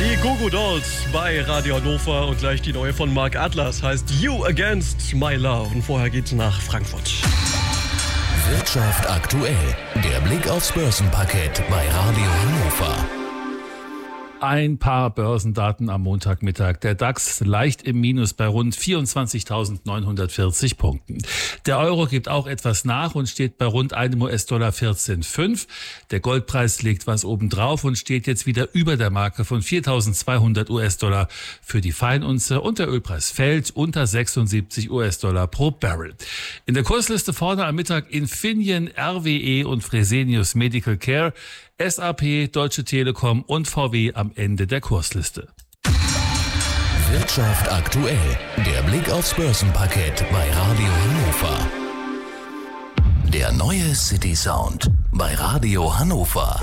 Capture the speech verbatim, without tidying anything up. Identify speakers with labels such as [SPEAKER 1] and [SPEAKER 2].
[SPEAKER 1] Die Goo Goo Dolls bei Radio Hannover und gleich die neue von Mark Atlas heißt You Against My Love. Und vorher geht's nach Frankfurt.
[SPEAKER 2] Wirtschaft aktuell. Der Blick aufs Börsenparkett bei Radio Hannover.
[SPEAKER 3] Ein paar Börsendaten am Montagmittag. Der DAX leicht im Minus bei rund vierundzwanzigtausendneunhundertvierzig Punkten. Der Euro gibt auch etwas nach und steht bei rund einem U S-Dollar vierzehn Komma fünf. Der Goldpreis legt was obendrauf und steht jetzt wieder über der Marke von viertausendzweihundert U S-Dollar für die Feinunze. Und der Ölpreis fällt unter sechsundsiebzig U S-Dollar pro Barrel. In der Kursliste vorne am Mittag Infineon, R W E und Fresenius Medical Care, S A P, Deutsche Telekom und V W am Ende der Kursliste.
[SPEAKER 2] Wirtschaft aktuell. Der Blick aufs Börsenparkett bei Radio Hannover. Der neue City Sound bei Radio Hannover.